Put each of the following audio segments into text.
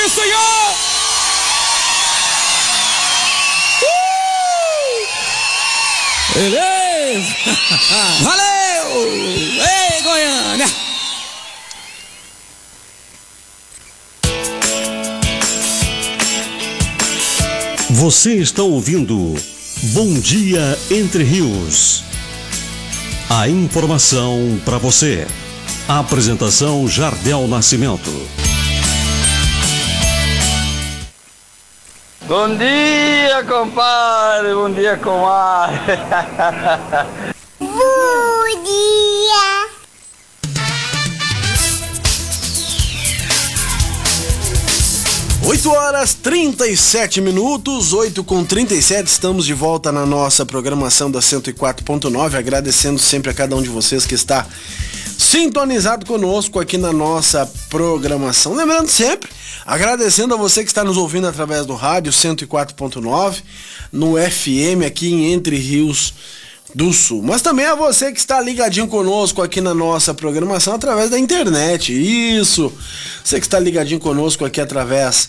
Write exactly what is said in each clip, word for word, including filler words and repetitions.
Sim, senhor! Uh! Beleza! Valeu! Ei, Goiânia! Você está ouvindo Bom Dia Entre Rios. A informação para você. A apresentação Jardel Nascimento. Bom dia, compadre. Bom dia, comadre. Bom dia. oito horas trinta e sete minutos, oito com trinta e sete, estamos de volta na nossa programação da cento e quatro ponto nove, agradecendo sempre a cada um de vocês que está sintonizado conosco aqui na nossa programação. Lembrando sempre, agradecendo a você que está nos ouvindo através do rádio cento e quatro ponto nove, no F M aqui em Entre Rios do Sul, mas também a você que está ligadinho conosco aqui na nossa programação através da internet. Isso, você que está ligadinho conosco aqui através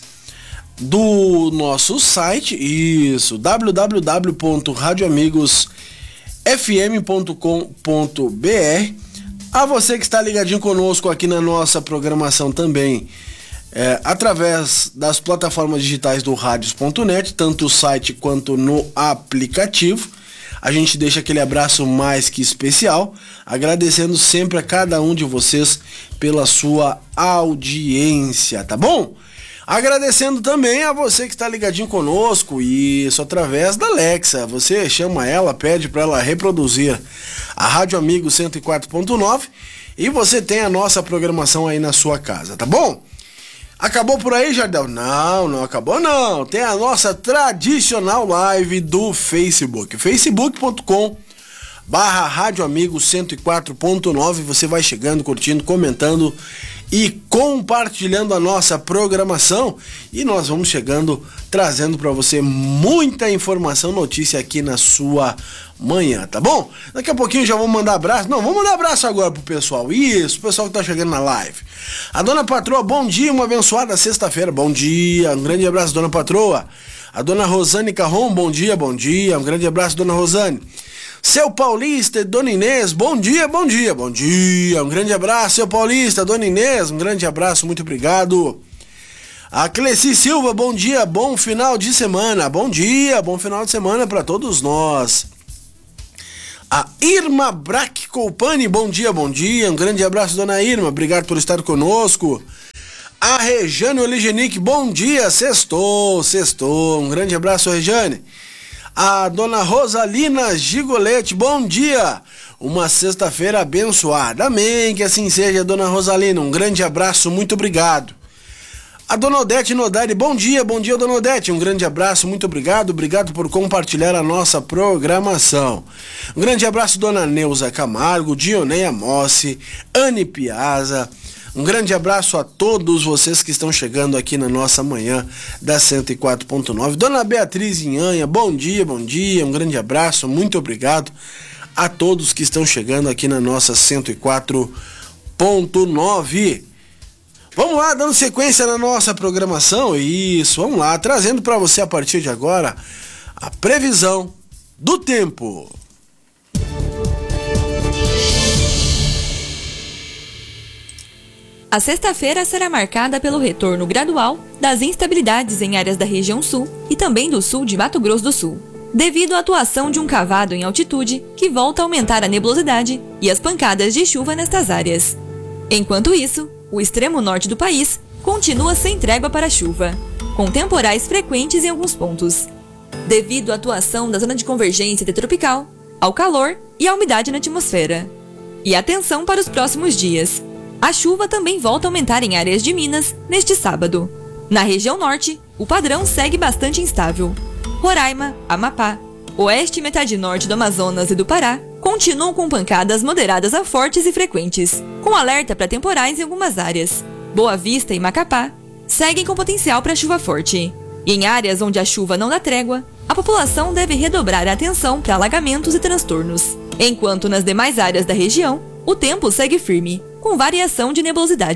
do nosso site, isso, w w w ponto radio amigos f m ponto com ponto b r. A você que está ligadinho conosco aqui na nossa programação também é, através das plataformas digitais do radios ponto net, tanto o site quanto no aplicativo. A gente deixa aquele abraço mais que especial, agradecendo sempre a cada um de vocês pela sua audiência, tá bom? Agradecendo também a você que está ligadinho conosco, isso através da Alexa. Você chama ela, pede para ela reproduzir a Rádio Amigo cento e quatro ponto nove e você tem a nossa programação aí na sua casa, tá bom? Acabou por aí, Jardel? Não, não acabou não. Tem a nossa tradicional live do Facebook, facebook ponto com barra Rádio Amigo cento e quatro ponto nove. Você vai chegando, curtindo, comentando e compartilhando a nossa programação, e nós vamos chegando trazendo para você muita informação, notícia aqui na sua manhã, tá bom? Daqui a pouquinho já vou mandar abraço. Não, vamos mandar abraço agora pro pessoal. Isso, o pessoal que tá chegando na live. A dona Patroa, bom dia, uma abençoada sexta-feira. Bom dia, um grande abraço, dona Patroa. A dona Rosane Carrom, bom dia, bom dia, um grande abraço, dona Rosane. Seu Paulista e dona Inês, bom dia, bom dia, bom dia, um grande abraço, seu Paulista, dona Inês, um grande abraço, muito obrigado. A Cleci Silva, bom dia, bom final de semana, bom dia, bom final de semana para todos nós. A Irma Brack Colpani, bom dia, bom dia, um grande abraço, dona Irma, obrigado por estar conosco. A Rejane Oligenic, bom dia, sextou, sextou, um grande abraço, Rejane. A dona Rosalina Gigolete, bom dia, uma sexta-feira abençoada, amém, que assim seja, dona Rosalina, um grande abraço, muito obrigado. A dona Odete Nodari, bom dia, bom dia, dona Odete, um grande abraço, muito obrigado, obrigado por compartilhar a nossa programação. Um grande abraço, dona Neuza Camargo, Dioneia Mossi, Anne Piazza. Um grande abraço a todos vocês que estão chegando aqui na nossa manhã da cento e quatro ponto nove. Dona Beatriz Inhanha, bom dia, bom dia, um grande abraço, muito obrigado a todos que estão chegando aqui na nossa cento e quatro ponto nove. Vamos lá, dando sequência na nossa programação, isso, vamos lá, trazendo para você a partir de agora a previsão do tempo. A sexta-feira será marcada pelo retorno gradual das instabilidades em áreas da região sul e também do sul de Mato Grosso do Sul, devido à atuação de um cavado em altitude que volta a aumentar a nebulosidade e as pancadas de chuva nestas áreas. Enquanto isso, o extremo norte do país continua sem trégua para a chuva, com temporais frequentes em alguns pontos, devido à atuação da zona de convergência intertropical, ao calor e à umidade na atmosfera. E atenção para os próximos dias. A chuva também volta a aumentar em áreas de Minas neste sábado. Na região norte, o padrão segue bastante instável. Roraima, Amapá, oeste e metade norte do Amazonas e do Pará continuam com pancadas moderadas a fortes e frequentes, com alerta para temporais em algumas áreas. Boa Vista e Macapá seguem com potencial para chuva forte. E em áreas onde a chuva não dá trégua, a população deve redobrar a atenção para alagamentos e transtornos. Enquanto nas demais áreas da região, o tempo segue firme, com variação de nebulosidade.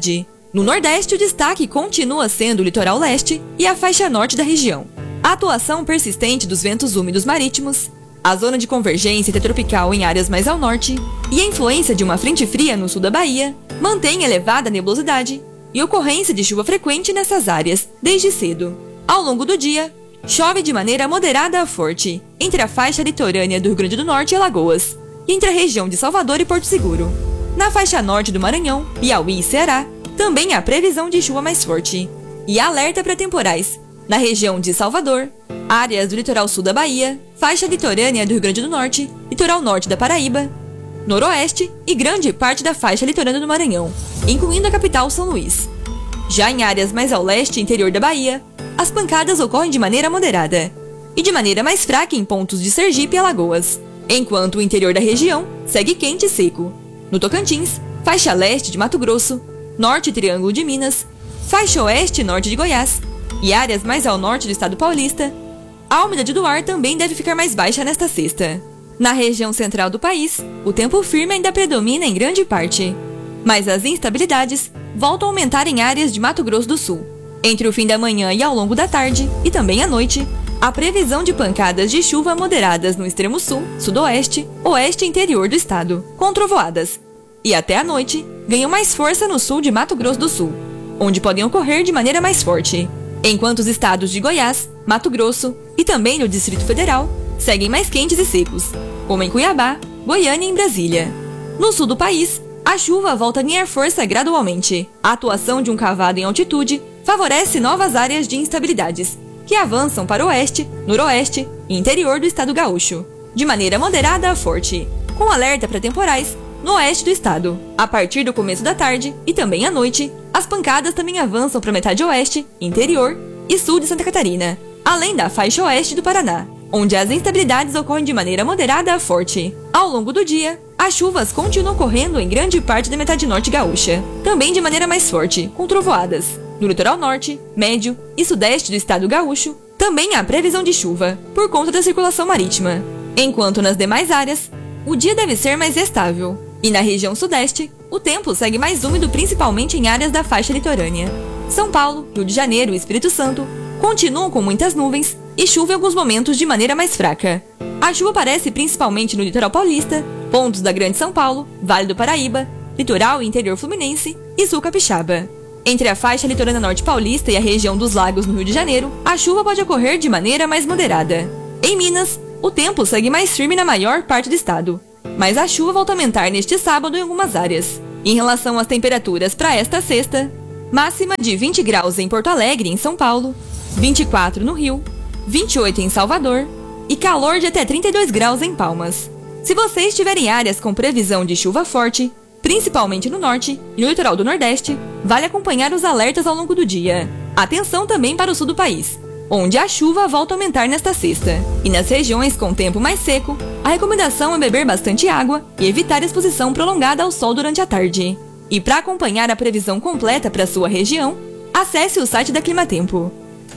No Nordeste, o destaque continua sendo o litoral leste e a faixa norte da região. A atuação persistente dos ventos úmidos marítimos, a zona de convergência intertropical em áreas mais ao norte e a influência de uma frente fria no sul da Bahia mantém elevada nebulosidade e ocorrência de chuva frequente nessas áreas desde cedo. Ao longo do dia, chove de maneira moderada a forte entre a faixa litorânea do Rio Grande do Norte e Alagoas, e entre a região de Salvador e Porto Seguro. Na faixa norte do Maranhão, Piauí e Ceará, também há previsão de chuva mais forte e alerta para temporais na região de Salvador, áreas do litoral sul da Bahia, faixa litorânea do Rio Grande do Norte, litoral norte da Paraíba, noroeste e grande parte da faixa litorânea do Maranhão, incluindo a capital São Luís. Já em áreas mais ao leste e interior da Bahia, as pancadas ocorrem de maneira moderada e de maneira mais fraca em pontos de Sergipe e Alagoas, enquanto o interior da região segue quente e seco. No Tocantins, faixa leste de Mato Grosso, norte Triângulo de Minas, faixa oeste e norte de Goiás e áreas mais ao norte do estado paulista, a umidade do ar também deve ficar mais baixa nesta sexta. Na região central do país, o tempo firme ainda predomina em grande parte, mas as instabilidades voltam a aumentar em áreas de Mato Grosso do Sul. Entre o fim da manhã e ao longo da tarde, e também à noite, a previsão de pancadas de chuva moderadas no extremo sul, sudoeste, oeste e interior do estado, com trovoadas. E até à noite, ganham mais força no sul de Mato Grosso do Sul, onde podem ocorrer de maneira mais forte, enquanto os estados de Goiás, Mato Grosso e também no Distrito Federal seguem mais quentes e secos, como em Cuiabá, Goiânia e em Brasília. No sul do país, a chuva volta a ganhar força gradualmente. A atuação de um cavado em altitude favorece novas áreas de instabilidades, que avançam para o oeste, noroeste e interior do estado gaúcho, de maneira moderada a forte, com alerta para temporais no oeste do estado. A partir do começo da tarde e também à noite, as pancadas também avançam para a metade oeste, interior e sul de Santa Catarina, além da faixa oeste do Paraná, onde as instabilidades ocorrem de maneira moderada a forte. Ao longo do dia, as chuvas continuam ocorrendo em grande parte da metade norte gaúcha, também de maneira mais forte, com trovoadas. No litoral norte, médio e sudeste do estado gaúcho, também há previsão de chuva, por conta da circulação marítima. Enquanto nas demais áreas, o dia deve ser mais estável. E na região sudeste, o tempo segue mais úmido principalmente em áreas da faixa litorânea. São Paulo, Rio de Janeiro e Espírito Santo continuam com muitas nuvens e chuva em alguns momentos de maneira mais fraca. A chuva aparece principalmente no litoral paulista, pontos da Grande São Paulo, Vale do Paraíba, litoral e interior fluminense e sul capixaba. Entre a faixa litorânea norte paulista e a região dos lagos no Rio de Janeiro, a chuva pode ocorrer de maneira mais moderada. Em Minas, o tempo segue mais firme na maior parte do estado, mas a chuva volta a aumentar neste sábado em algumas áreas. Em relação às temperaturas para esta sexta, máxima de vinte graus em Porto Alegre, em São Paulo, vinte e quatro no Rio, vinte e oito em Salvador e calor de até trinta e dois graus em Palmas. Se você estiver em áreas com previsão de chuva forte, principalmente no norte e no litoral do Nordeste, vale acompanhar os alertas ao longo do dia. Atenção também para o sul do país, onde a chuva volta a aumentar nesta sexta. E nas regiões com tempo mais seco, a recomendação é beber bastante água e evitar exposição prolongada ao sol durante a tarde. E para acompanhar a previsão completa para sua região, acesse o site da Climatempo.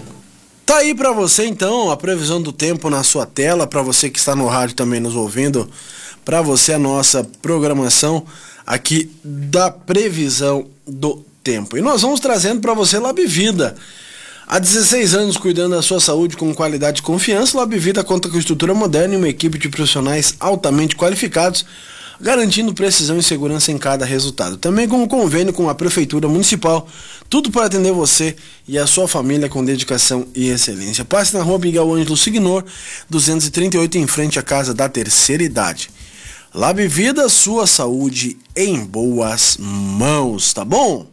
Tá aí para você então a previsão do tempo na sua tela, para você que está no rádio também nos ouvindo, para você a nossa programação aqui da previsão do tempo. E nós vamos trazendo para você Labvida. Há dezesseis anos cuidando da sua saúde com qualidade e confiança, Labvida conta com estrutura moderna e uma equipe de profissionais altamente qualificados, garantindo precisão e segurança em cada resultado. Também com um convênio com a Prefeitura Municipal, tudo para atender você e a sua família com dedicação e excelência. Passe na rua Miguel Ângelo Signor, duzentos e trinta e oito, em frente à Casa da Terceira Idade. Labvida, sua saúde em boas mãos, tá bom?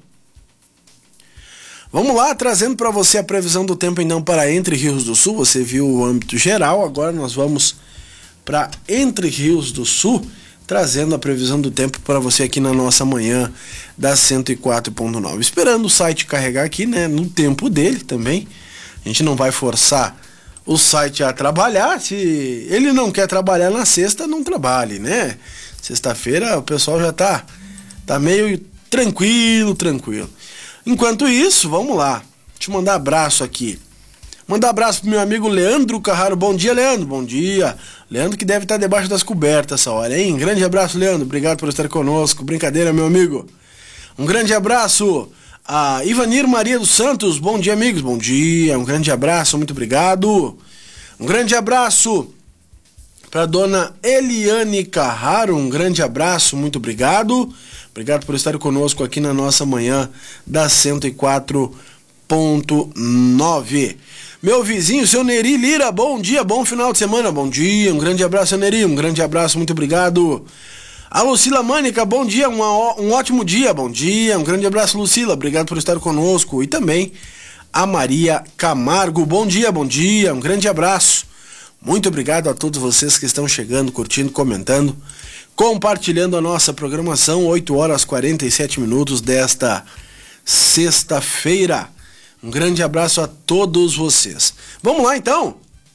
Vamos lá, trazendo para você a previsão do tempo então para Entre Rios do Sul. Você viu o âmbito geral, agora nós vamos para Entre Rios do Sul, trazendo a previsão do tempo para você aqui na nossa manhã da cento e quatro ponto nove. Esperando o site carregar aqui, né, no tempo dele também. A gente não vai forçar o site a trabalhar. Se ele não quer trabalhar na sexta, não trabalhe, né? Sexta-feira o pessoal já tá, tá meio tranquilo, tranquilo. Enquanto isso, vamos lá. Deixa eu mandar abraço aqui. Mandar abraço pro meu amigo Leandro Carraro. Bom dia, Leandro. Bom dia. Leandro que deve estar debaixo das cobertas essa hora, hein? Grande abraço, Leandro. Obrigado por estar conosco. Brincadeira, meu amigo. Um grande abraço A Ivanir Maria dos Santos, bom dia, amigos, bom dia, um grande abraço, muito obrigado. Um grande abraço para dona Eliane Carraro, um grande abraço, muito obrigado. Obrigado por estar conosco aqui na nossa manhã da cento e quatro ponto nove. Meu vizinho, seu Neri Lira, bom dia, bom final de semana, bom dia, um grande abraço, seu Neri, um grande abraço, muito obrigado. A Lucila Mânica, bom dia, uma, um ótimo dia, bom dia, um grande abraço, Lucila, obrigado por estar conosco. E também a Maria Camargo, bom dia, bom dia, um grande abraço. Muito obrigado a todos vocês que estão chegando, curtindo, comentando, compartilhando a nossa programação, oito horas e quarenta e sete minutos desta sexta-feira. Um grande abraço a todos vocês. Vamos lá então.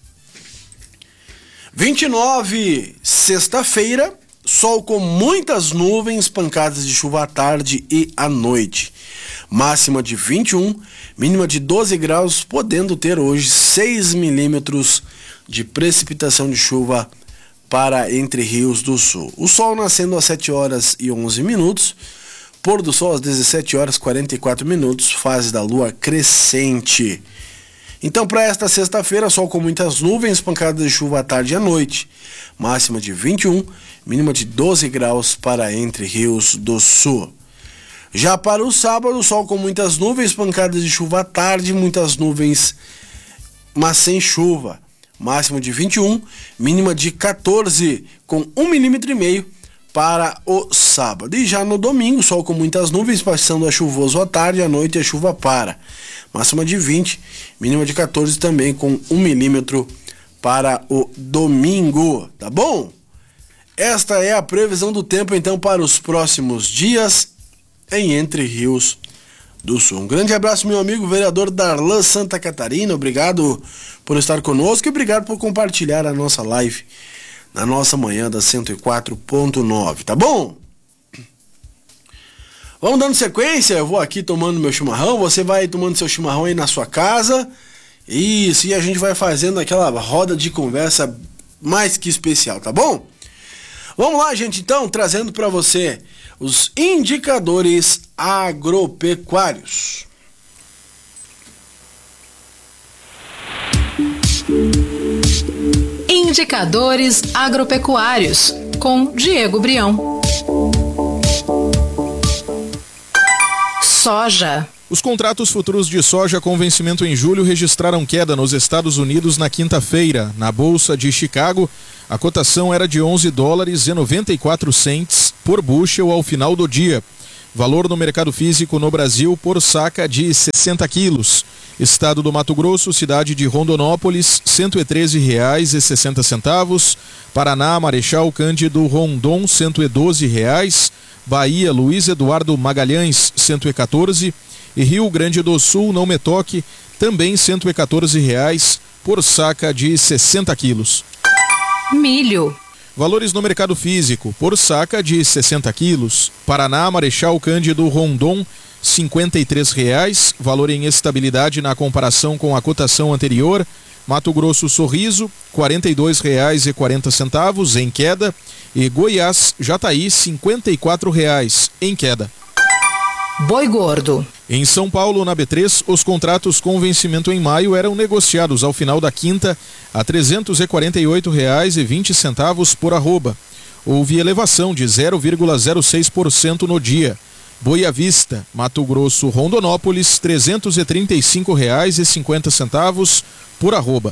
vinte e nove, sexta-feira, sol com muitas nuvens, pancadas de chuva à tarde e à noite. Máxima de vinte e um, mínima de doze graus, podendo ter hoje seis milímetros de precipitação de chuva para Entre Rios do Sul. O sol nascendo às sete horas e onze minutos. Pôr do sol às dezessete horas e quarenta e quatro minutos, fase da lua crescente. Então, para esta sexta-feira, sol com muitas nuvens, pancadas de chuva à tarde e à noite. Máxima de vinte e um, mínima de doze graus para Entre Rios do Sul. Já para o sábado, sol com muitas nuvens, pancadas de chuva à tarde, muitas nuvens, mas sem chuva. Máxima de vinte e um, mínima de quatorze, com um milímetro e meio para o sábado. E já no domingo, sol com muitas nuvens, passando a chuvoso à tarde, à noite a chuva para. Máxima de vinte, mínima de quatorze também, com um milímetro para o domingo, tá bom? Esta é a previsão do tempo então para os próximos dias em Entre Rios do Sul. Um grande abraço, meu amigo vereador Darlan Santa Catarina, obrigado por estar conosco e obrigado por compartilhar a nossa live na nossa manhã da cento e quatro ponto nove, tá bom? Vamos dando sequência, eu vou aqui tomando meu chimarrão, você vai tomando seu chimarrão aí na sua casa, isso, e a gente vai fazendo aquela roda de conversa mais que especial, tá bom? Vamos lá, gente, então, trazendo para você os indicadores agropecuários. Indicadores agropecuários, com Diego Brião. Soja. Os contratos futuros de soja com vencimento em julho registraram queda nos Estados Unidos na quinta-feira. Na Bolsa de Chicago, a cotação era de onze dólares e noventa e quatro centes por bushel ao final do dia. Valor no mercado físico no Brasil por saca de sessenta quilos. Estado do Mato Grosso, cidade de Rondonópolis, cento e treze reais e sessenta centavos. Paraná, Marechal Cândido Rondon, cento e doze reais. Bahia, Luiz Eduardo Magalhães, cento e quatorze. E Rio Grande do Sul, Não Me Toque, também cento e quatorze reais por saca de sessenta quilos. Milho. Valores no mercado físico, por saca de sessenta quilos. Paraná, Marechal Cândido Rondon, cinquenta e três reais, valor em estabilidade na comparação com a cotação anterior. Mato Grosso Sorriso, quarenta e dois reais e quarenta centavos, em queda. E Goiás, Jataí, cinquenta e quatro reais, em queda. Boi gordo. Em São Paulo, na B três, os contratos com vencimento em maio eram negociados ao final da quinta a trezentos e quarenta e oito reais e vinte centavos por arroba. Houve elevação de zero vírgula zero seis por cento no dia. Boi à vista, Mato Grosso, Rondonópolis, trezentos e trinta e cinco reais e cinquenta centavos por arroba.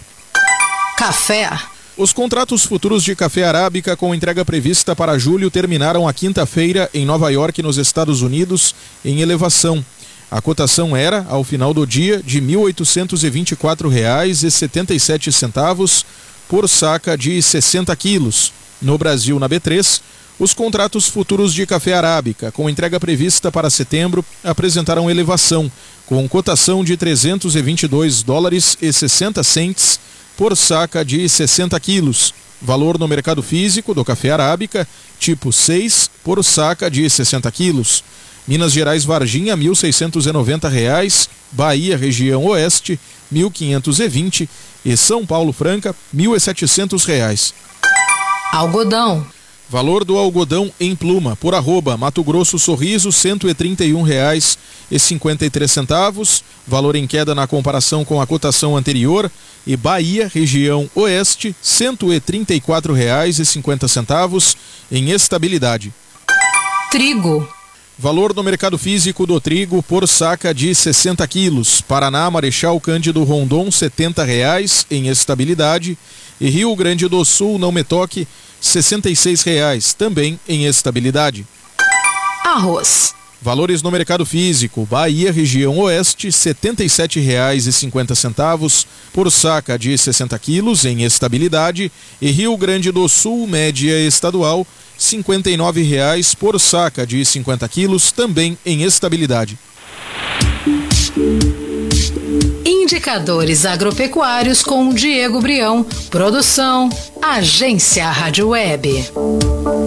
Café. Os contratos futuros de café arábica com entrega prevista para julho terminaram a quinta-feira em Nova York, nos Estados Unidos, em elevação. A cotação era, ao final do dia, de mil oitocentos e vinte e quatro reais e setenta e sete centavos por saca de sessenta quilos. No Brasil, na B três, os contratos futuros de café arábica, com entrega prevista para setembro, apresentaram elevação, com cotação de trezentos e vinte e dois dólares e sessenta centes por saca de sessenta quilos. Valor no mercado físico do café arábica, tipo seis, por saca de sessenta quilos. Minas Gerais Varginha, mil seiscentos e noventa reais, Bahia região oeste, mil quinhentos e vinte e São Paulo Franca, mil e setecentos reais. Algodão. Valor do algodão em pluma, por arroba, Mato Grosso Sorriso, cento e trinta e um reais e cinquenta e três centavos. Valor em queda na comparação com a cotação anterior. E Bahia, região oeste, cento e trinta e quatro reais e cinquenta centavos em estabilidade. Trigo. Valor no mercado físico do trigo por saca de sessenta quilos. Paraná, Marechal Cândido Rondon, setenta reais em estabilidade. E Rio Grande do Sul, Não Me Toque, sessenta e seis reais, também em estabilidade. Arroz. Valores no mercado físico. Bahia, região oeste, setenta e sete reais e cinquenta centavos por saca de sessenta quilos em estabilidade. E Rio Grande do Sul, média estadual, cinquenta e nove reais por saca de cinquenta quilos, também em estabilidade. Indicadores agropecuários com Diego Brião. Produção, Agência Rádio Web.